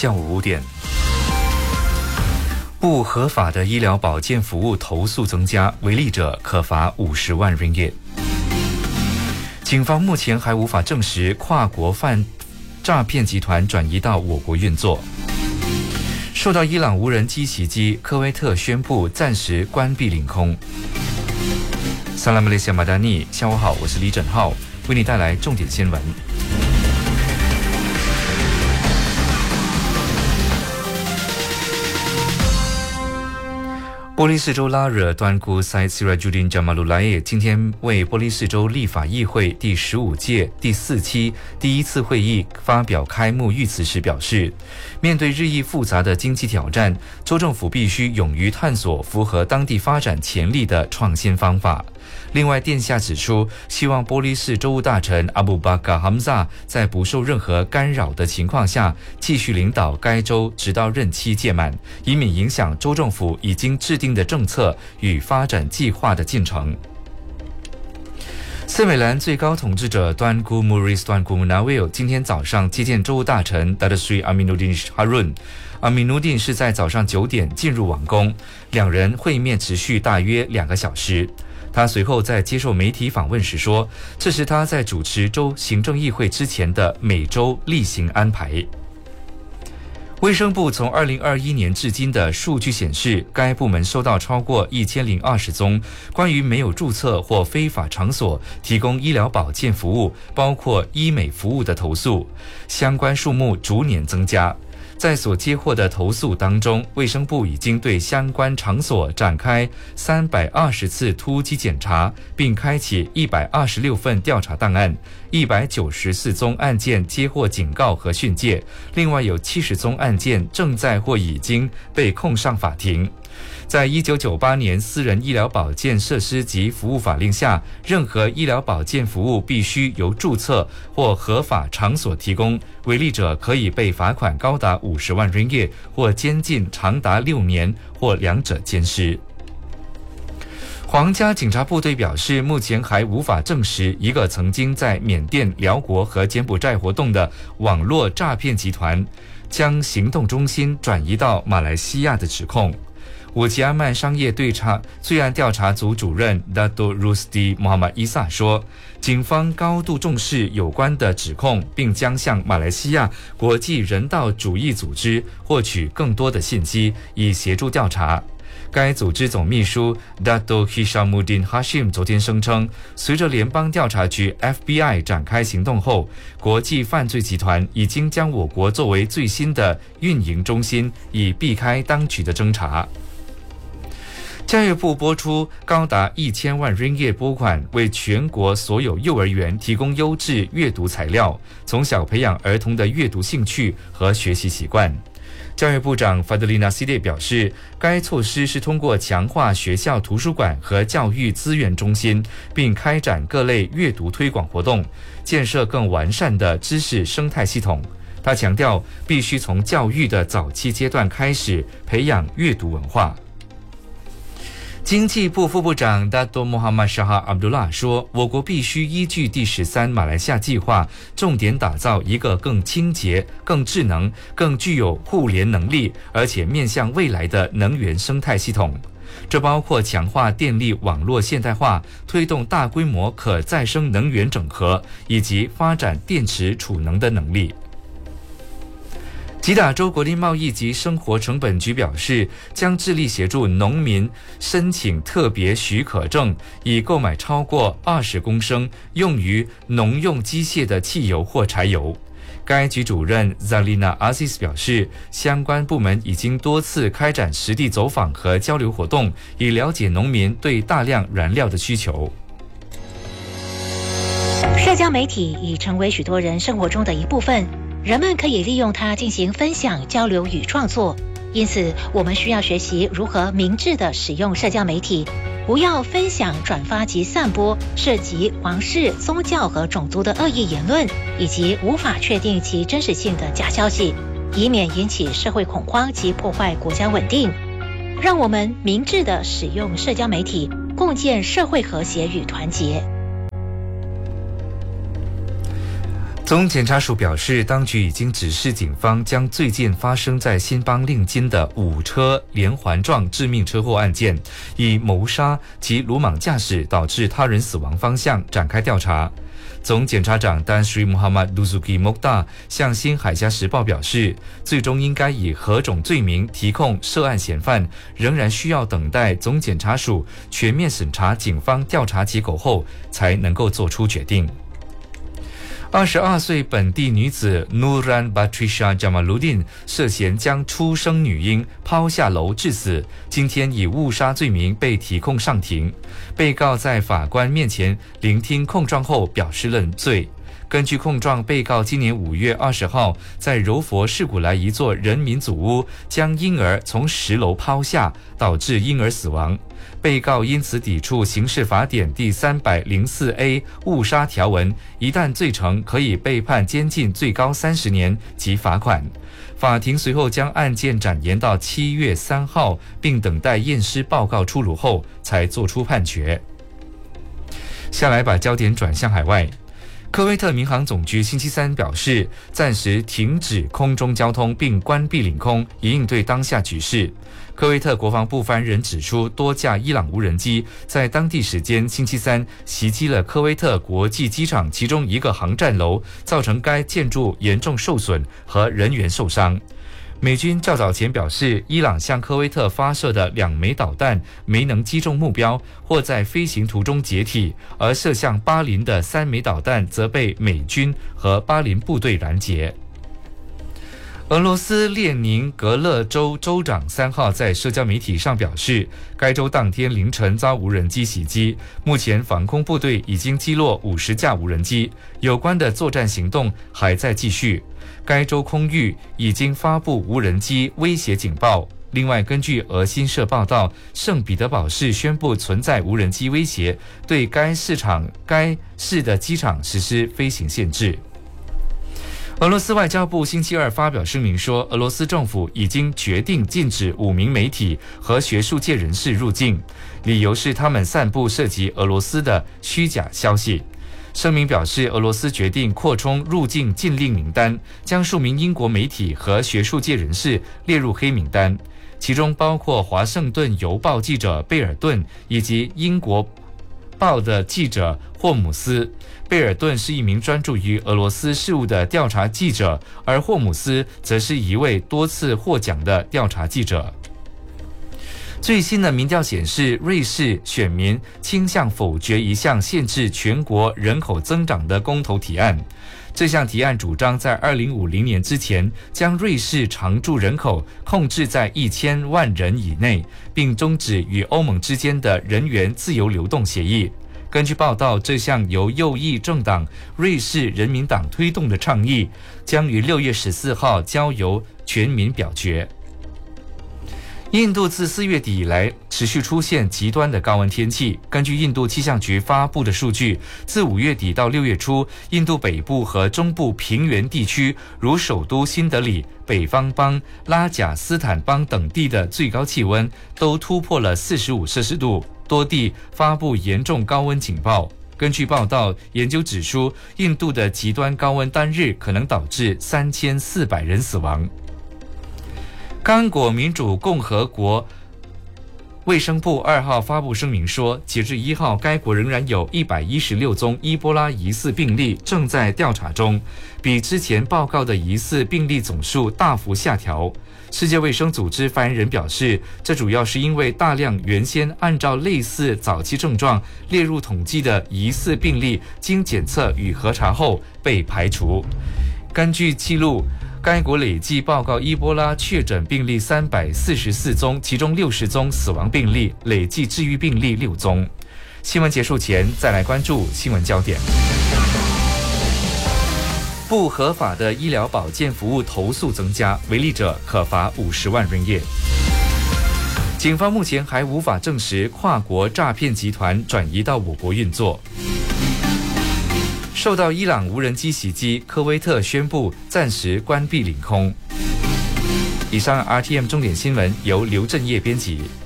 下午5点。不合法的医疗保健服务投诉增加，违例者可罚50万 ringgit。警方目前还无法证实跨国诈骗集团转移到我国运作。受到伊朗无人机袭击，科威特宣布暂时关闭领空。萨拉马雷西亚马达尼，下午好，我是李振浩，为你带来重点新闻。波利士州拉惹端姑塞西拉朱丁加马鲁莱耶今天为波利士州立法议会第15届第4期第一次会议发表开幕预词时表示，面对日益复杂的经济挑战，州政府必须勇于探索符合当地发展潜力的创新方法。另外，殿下指出，希望波利士州务大臣阿布巴卡哈姆扎在不受任何干扰的情况下，继续领导该州直到任期届满，以免影响州政府已经制定的政策与发展计划的进程。斯美兰最高统治者端姑穆瑞斯端姑穆纳维尔今天早上接见州务大臣达德瑞阿米努丁哈润。阿米努丁是在早上9点进入王宫，两人会面持续大约2个小时。他随后在接受媒体访问时说，这是他在主持州行政议会之前的每周例行安排。卫生部从2021年至今的数据显示，该部门收到超过1020宗关于没有注册或非法场所提供医疗保健服务，包括医美服务的投诉，相关数目逐年增加。在所接获的投诉当中，卫生部已经对相关场所展开320次突击检查，并开启126份调查档案，194宗案件接获警告和训诫，另外有70宗案件正在或已经被控上法庭。在1998年私人医疗保健设施及服务法令下，任何医疗保健服务必须由注册或合法场所提供，违例者可以被罚款高达50万 ringgit 或监禁长达6年或两者兼施。皇家警察部队表示，目前还无法证实一个曾经在缅甸、辽国和柬埔寨活动的网络诈骗集团将行动中心转移到马来西亚的指控。武吉阿曼商业罪案调查组主任 Dato Rusdi Muhammad Isa 说，警方高度重视有关的指控，并将向马来西亚国际人道主义组织获取更多的信息，以协助调查。该组织总秘书 Dato Hishamuddin Hashim 昨天声称，随着联邦调查局 FBI 展开行动后，国际犯罪集团已经将我国作为最新的运营中心，以避开当局的侦查。教育部拨出高达1000万 ringgit 拨款，为全国所有幼儿园提供优质阅读材料，从小培养儿童的阅读兴趣和学习习惯。教育部长 Fadlina Siddiq 表示，该措施是通过强化学校图书馆和教育资源中心，并开展各类阅读推广活动，建设更完善的知识生态系统。他强调，必须从教育的早期阶段开始培养阅读文化。经济部副部长 Dato Muhammad Shah Abdullah 说，我国必须依据第13马来西亚计划，重点打造一个更清洁、更智能、更具有互联能力，而且面向未来的能源生态系统。这包括强化电力网络现代化，推动大规模可再生能源整合，以及发展电池储能的能力。吉打州国立贸易及生活成本局表示，将致力协助农民申请特别许可证，以购买超过20公升用于农用机械的汽油或柴油。该局主任 Zalina Aziz 表示，相关部门已经多次开展实地走访和交流活动，以了解农民对大量燃料的需求。 社交媒体已成为许多人生活中的一部分，人们可以利用它进行分享、交流与创作。因此，我们需要学习如何明智地使用社交媒体，不要分享、转发及散播涉及皇室、宗教和种族的恶意言论，以及无法确定其真实性的假消息，以免引起社会恐慌及破坏国家稳定。让我们明智地使用社交媒体，共建社会和谐与团结。 总检察署表示，当局已经指示警方将最近发生在新邦令津的5车连环撞致命车祸案件，以谋杀及鲁莽驾驶导致他人死亡方向展开调查。总检察长丹什穆罕默德·鲁苏基·莫达向新海峡时报表示，最终应该以何种罪名提控涉案嫌犯，仍然需要等待总检察署全面审查警方调查结果后才能够做出决定。22岁本地女子 Nuran Batrisha Jamaluddin 涉嫌将出生女婴抛下楼致死，今天以误杀罪名被提控上庭。被告在法官面前聆听控状后表示认罪。根据控状，被告今年5月20号在柔佛士古莱一座人民祖屋将婴儿从10楼抛下，导致婴儿死亡。被告因此抵触刑事法典第304A 误杀条文，一旦罪成，可以被判监禁最高30年及罚款。法庭随后将案件展延到7月3号，并等待验尸报告出炉后才作出判决。下来把焦点转向海外。科威特民航总局星期三表示，暂时停止空中交通并关闭领空，以应对当下局势。科威特国防部发言人指出，多架伊朗无人机在当地时间星期三袭击了科威特国际机场其中一个航站楼，造成该建筑严重受损和人员受伤。美军较早前表示，伊朗向科威特发射的2枚导弹没能击中目标，或在飞行途中解体，而射向巴林的3枚导弹则被美军和巴林部队拦截。俄罗斯列宁格勒州州长3号在社交媒体上表示，该州当天凌晨遭无人机袭击，目前防空部队已经击落50架无人机，有关的作战行动还在继续。该州空域已经发布无人机威胁警报。另外，根据俄新社报道，圣彼得堡市宣布存在无人机威胁，对该市的机场实施飞行限制。俄罗斯外交部星期二发表声明说，俄罗斯政府已经决定禁止5名媒体和学术界人士入境，理由是他们散布涉及俄罗斯的虚假消息。声明表示，俄罗斯决定扩充入境禁令名单，将数名英国媒体和学术界人士列入黑名单，其中包括华盛顿邮报记者贝尔顿以及英国报的记者霍姆斯。贝尔顿是一名专注于俄罗斯事务的调查记者，而霍姆斯则是一位多次获奖的调查记者。最新的民调显示，瑞士选民倾向否决一项限制全国人口增长的公投提案。这项提案主张在2050年之前将瑞士常住人口控制在1000万人以内，并终止与欧盟之间的人员自由流动协议。根据报道，这项由右翼政党瑞士人民党推动的倡议将于6月14号交由全民表决。印度自4月底以来持续出现极端的高温天气。根据印度气象局发布的数据，自5月底到6月初，印度北部和中部平原地区，如首都新德里、北方邦、拉贾斯坦邦等地的最高气温都突破了45摄氏度，多地发布严重高温警报。根据报道，研究指出，印度的极端高温单日可能导致3400人死亡。刚果民主共和国卫生部2号发布声明说，截至1号，该国仍然有116宗伊波拉疑似病例正在调查中，比之前报告的疑似病例总数大幅下调。世界卫生组织发言人表示，这主要是因为大量原先按照类似早期症状列入统计的疑似病例，经检测与核查后被排除。根据记录，该国累计报告伊波拉确诊病例344宗，其中60宗死亡病例，累计治愈病例6宗。新闻结束前，再来关注新闻焦点。不合法的医疗保健服务投诉增加，违例者可罚50万ringgit。警方目前还无法证实跨国诈骗集团转移到我国运作。受到伊朗无人机袭击，科威特宣布暂时关闭领空。以上 RTM 重点新闻由刘振业编辑。